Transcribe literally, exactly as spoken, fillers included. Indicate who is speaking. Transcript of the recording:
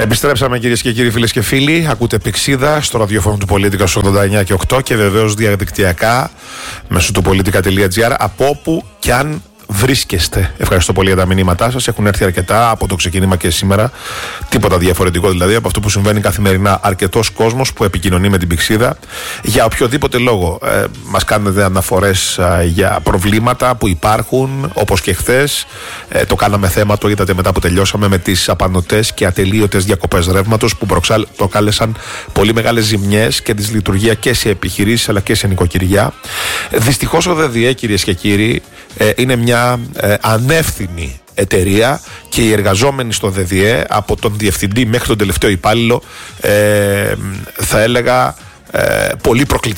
Speaker 1: Επιστρέψαμε, κυρίες και κύριοι, φίλες και φίλοι. Ακούτε Πηξίδα στο ραδιόφωνο του Πολίτικα στους ογδόντα εννιά και οκτώ και βεβαίως διαδικτυακά μέσω του πολιτικά τελεία τζι άρ από όπου κι αν βρίσκεστε. Ευχαριστώ πολύ για τα μηνύματά σας. Έχουν έρθει αρκετά από το ξεκίνημα και σήμερα. Τίποτα διαφορετικό δηλαδή από αυτό που συμβαίνει καθημερινά. Αρκετός κόσμος που επικοινωνεί με την Πηξίδα για οποιοδήποτε λόγο. Ε, μας κάνετε αναφορές ε, για προβλήματα που υπάρχουν, όπως και χθες. Ε, το κάναμε θέμα, το είδατε μετά που τελειώσαμε, με τις απανωτές και ατελείωτες διακοπές ρεύματος που προξάλ, προκάλεσαν πολύ μεγάλες ζημιές και δυσλειτουργία και σε επιχειρήσεις αλλά και σε νοικοκυριά. Ε, δυστυχώς ο ΔΔΕ, κυρίες και κύριοι, ε, είναι μια Ε, ανεύθυνη εταιρεία και οι εργαζόμενοι στο ΔΔΕ, από τον διευθυντή μέχρι τον τελευταίο υπάλληλο, ε, θα έλεγα ε, πολύ προκλητικοί.